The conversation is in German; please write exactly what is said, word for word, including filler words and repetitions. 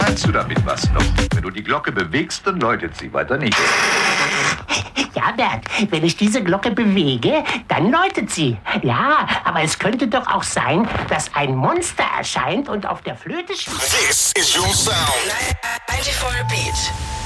meinst du damit, was noch? Wenn du die Glocke bewegst, dann läutet sie, weiter nicht. Ja, Bert, wenn ich diese Glocke bewege, dann läutet sie. Ja, aber es könnte doch auch sein, dass ein Monster erscheint und auf der Flöte spielt. This is your sound. ninety-four Beat.